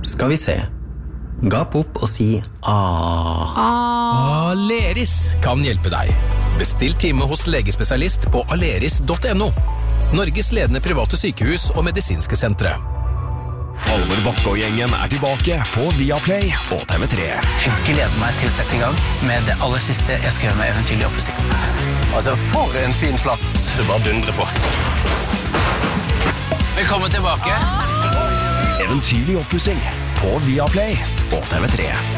Skal vi se. Gap opp og si Aleris kan hjelpe deg. Bestill time hos legespesialist på aleris.no. Norges ledende private sykehus og medisinske sentre. Halvor Bakke og gjengen tilbake på Viaplay og TV3. Jeg gleder meg til å sette i gang med det aller siste jeg skrev med Eventyrlig oppussing. Altså, for en fin plass. Du bare dundrer på. Velkommen tilbake. Eventyrlig oppussing på Viaplay og TV3.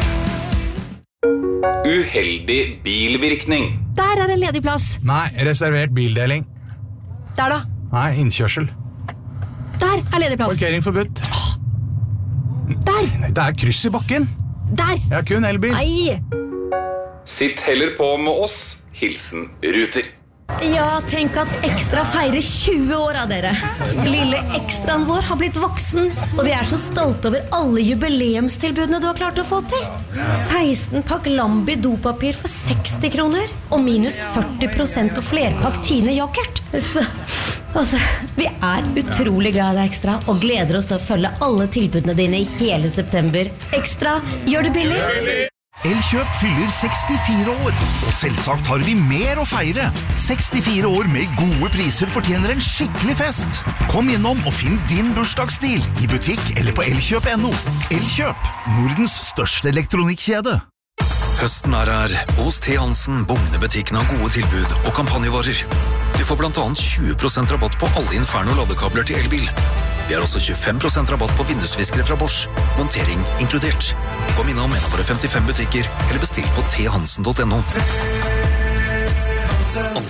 Uheldig bilvirkning. Der en ledig plass. Nei, reservert bildeling. Der da. Nei, innkjørsel. Der ledig plass. Parkering forbudt. Der. Nei, det kryss i bakken. Der. Jeg har kun elbil. Nei. Sitt heller på med oss. Hilsen Ruter. Ja, tenk at Ekstra feirer 20 år av dere. Lille ekstraen vår har blitt voksen, og vi så stolte over alle jubileumstilbudene du har klart å få til. 16 pakk Lambi dopapir for 60 kroner, og minus 40% på flerpakk Tine yoghurt. Altså, vi utrolig glad i deg, Ekstra, og gleder oss til å følge alle tilbudene dine i hele september. Ekstra, gjør det billig. Elkjøp fyller 64 år, og selvsagt har vi mer å feire. 64 år med gode priser fortjener en skikkelig fest. Kom innom og finn din bursdagsstil i butikk eller på elkjøp.no. Elkjøp, Nordens største elektronikkjede. Høsten her. Hos T. Hansen bugner butikken av gode tilbud og kampanjevarer. Du får blant annet 20% rabatt på alle Inferno ladekabler til elbil. Vi har også 25% rabatt på vindusviskere fra Bosch. Montering inkludert. Kom innom en av våre 55 butikker, eller bestill på thansen.no. Alltid